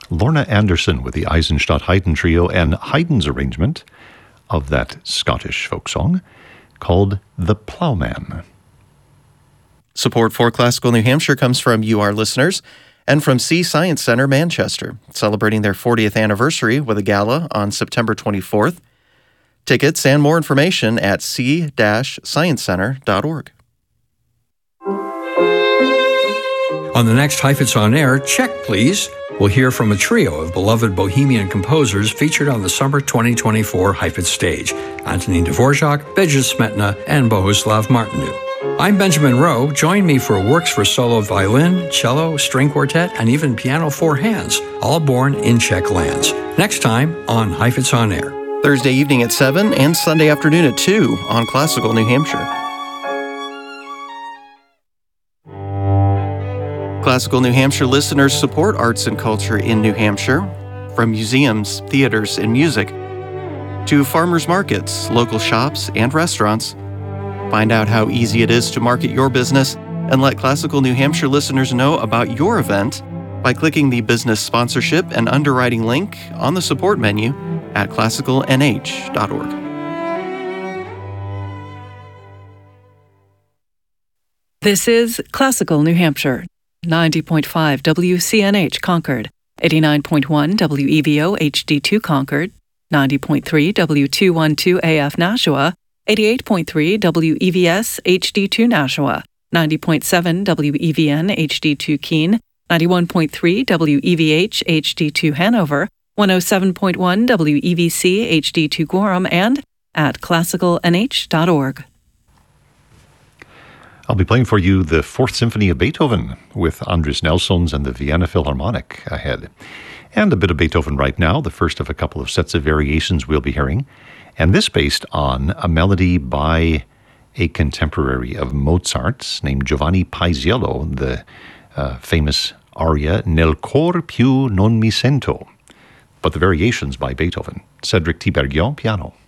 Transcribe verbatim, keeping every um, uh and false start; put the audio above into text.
Lorna Anderson with the Eisenstadt Haydn Trio and Haydn's arrangement of that Scottish folk song called The Ploughman. Support for Classical New Hampshire comes from you, our listeners, and from Sea Science Centre Manchester, celebrating their fortieth anniversary with a gala on September twenty-fourth. Tickets and more information at sea science centre dot org. On the next Heifetz On Air, check please. We'll hear from a trio of beloved Bohemian composers featured on the summer twenty twenty-four Heifetz stage: Antonin Dvorak, Béja Smetana, and Bohuslav Martinu. I'm Benjamin Rowe. Join me for works for solo violin, cello, string quartet, and even piano four hands, all born in Czech lands. Next time on Heifetz On Air. Thursday evening at seven and Sunday afternoon at two on Classical New Hampshire. Classical New Hampshire listeners support arts and culture in New Hampshire, from museums, theaters, and music, to farmers markets, local shops, and restaurants. Find out how easy it is to market your business and let Classical New Hampshire listeners know about your event by clicking the business sponsorship and underwriting link on the support menu at classical n h dot org. This is Classical New Hampshire, ninety point five W C N H Concord, eighty-nine point one W E V O H D two Concord, ninety point three W two twelve A F Nashua, eighty-eight point three W E V S H D two Nashua, ninety point seven W E V N H D two Keene, ninety-one point three W E V H H D two Hanover, one oh seven point one W E V C H D two Gorham, and at classical n h dot org. I'll be playing for you the Fourth Symphony of Beethoven with Andris Nelsons and the Vienna Philharmonic ahead. And a bit of Beethoven right now, the first of a couple of sets of variations we'll be hearing. And this based on a melody by a contemporary of Mozart's named Giovanni Paisiello, the uh, famous aria Nel cor più non mi sento. But the variations by Beethoven. Cedric Tiberghien, piano.